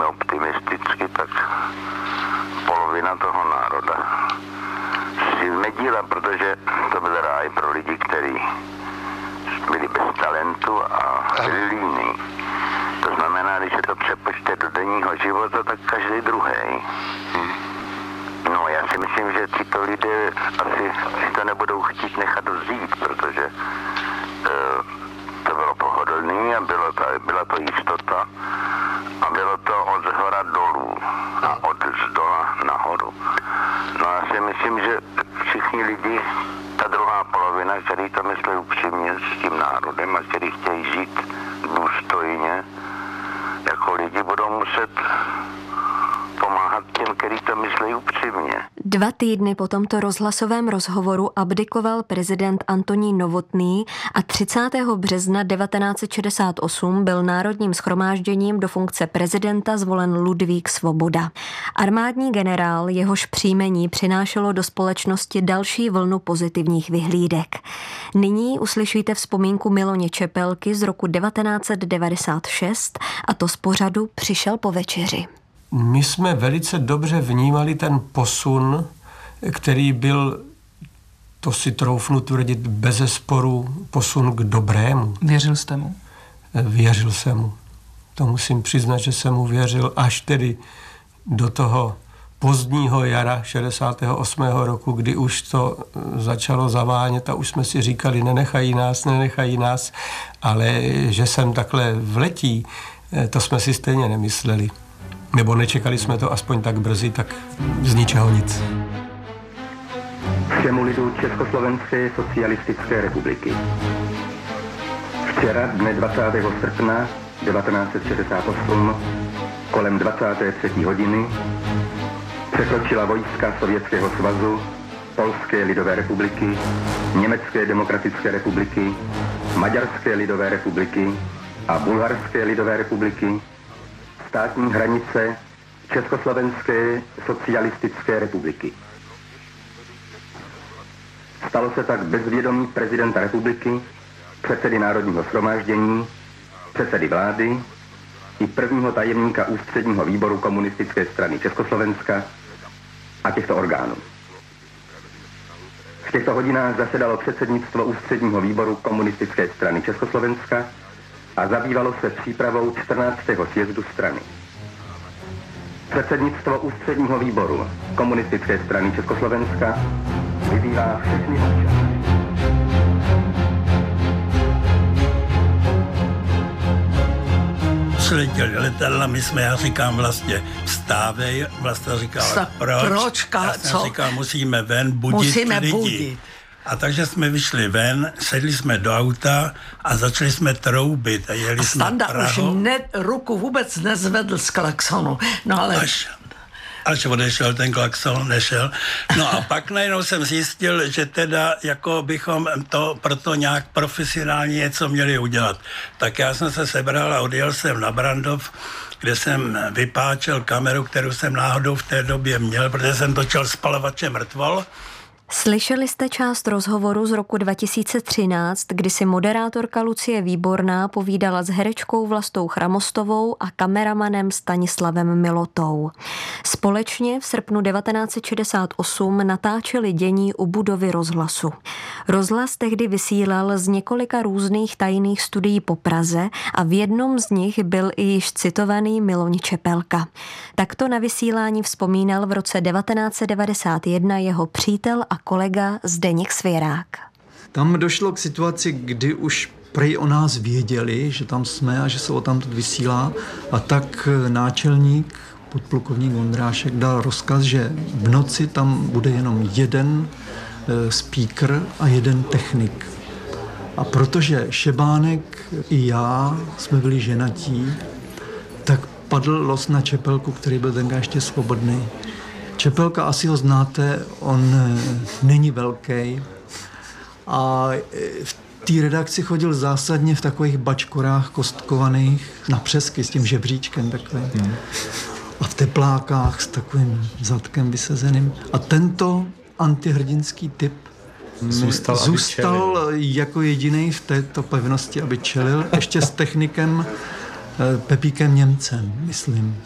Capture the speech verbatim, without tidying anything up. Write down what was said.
optimisticky, tak polovina toho národa si nedíla, protože to byl ráj pro lidi, kteří byli bez talentu a byli líní. To znamená, když se to přepočte do denního života, tak každý druhý. Hmm. No, já si myslím, že tyto lidé asi si to nebudou chtít nechat vzít, protože e, to bylo pohodlný a bylo to, byla to jistota a bylo to od zhora dolů a od zdola nahoru. No, já si myslím, že všichni lidi, ta druhá polovina, který to myslí upřímně s tím národem a který chtějí žít důstojně, jako lidi budou muset pomáhat těm, který to myslí upřímně. Dva týdny po tomto rozhlasovém rozhovoru abdikoval prezident Antonín Novotný a třicátého března devatenáct set šedesát osm byl Národním shromážděním do funkce prezidenta zvolen Ludvík Svoboda. Armádní generál, jehož příjmení přinášelo do společnosti další vlnu pozitivních vyhlídek. Nyní uslyšíte vzpomínku Miloně Čepelky z roku devatenáct set devadesát šest a to z pořadu Přišel po večeři. My jsme velice dobře vnímali ten posun, který byl, to si troufnu tvrdit, bezesporu posun k dobrému. Věřil jste mu? Věřil jsem mu. To musím přiznat, že jsem mu věřil až tedy do toho pozdního jara šedesátého osmého roku, kdy už to začalo zavánět a už jsme si říkali, nenechají nás, nenechají nás, ale že jsem takhle vletí, to jsme si stejně nemysleli. Nebo nečekali jsme to aspoň tak brzy, tak z ničeho nic. Všemu lidu Československé socialistické republiky. Včera, dne dvacátého srpna devatenáct set šedesát osm, kolem dvacáté třetí hodiny, překročila vojska Sovětského svazu, Polské lidové republiky, Německé demokratické republiky, Maďarské lidové republiky a Bulharské lidové republiky státní hranice Československé socialistické republiky. Stalo se tak bez vědomí prezidenta republiky, předsedy Národního shromáždění, předsedy vlády i prvního tajemníka ústředního výboru komunistické strany Československa a těchto orgánů. V těchto hodinách zasedalo předsednictvo ústředního výboru komunistické strany Československa a zabývalo se přípravou čtrnáctého sjezdu strany. Předsednictvo ústředního výboru komunistické strany Československa vyzývá všechny občany. Letěli letadla, my jsme, já říkám vlastně vstávej, vlastně říkala Sta- proč, proč já jsem říkal, musíme ven budit musíme lidi. Budit. A takže jsme vyšli ven, sedli jsme do auta a začali jsme troubit a jeli a jsme Standa Prahou. už ne, ruku vůbec nezvedl z klaxonu. No ale... Až, až odešel ten klakson, nešel. No a pak najednou jsem zjistil, že teda jako bychom to proto nějak profesionálně něco měli udělat. Tak já jsem se sebral a odjel jsem na Brandov, kde jsem vypáčel kameru, kterou jsem náhodou v té době měl, protože jsem točil spalovače mrtvol. Slyšeli jste část rozhovoru z roku dva tisíce třináct, kdy si moderátorka Lucie Výborná povídala s herečkou Vlastou Chramostovou a kameramanem Stanislavem Milotou. Společně v srpnu devatenáct set šedesát osm natáčeli dění u budovy rozhlasu. Rozhlas tehdy vysílal z několika různých tajných studií po Praze a v jednom z nich byl i již citovaný Miloň Čepelka. Takto na vysílání vzpomínal v roce devatenáct set devadesát jedna jeho přítel a kolega Zdeněk Svěrák. Tam došlo k situaci, kdy už prej o nás věděli, že tam jsme a že se o tamtud vysílá, a tak náčelník, podplukovník Vondrášek, dal rozkaz, že v noci tam bude jenom jeden e, speaker a jeden technik. A protože Šebánek i já jsme byli ženatí, tak padl los na Čepelku, který byl tenkrát ještě svobodný. Čepelka, asi ho znáte, on není velký a v té redakci chodil zásadně v takových bačkorách kostkovaných na přesky s tím žebříčkem takovým. Hmm. A v teplákách s takovým zadkem vysezeným. A tento antihrdinský typ zůstal, zůstal jako jediný v této pevnosti, aby čelil, ještě s technikem Pepíkem Němcem, myslím.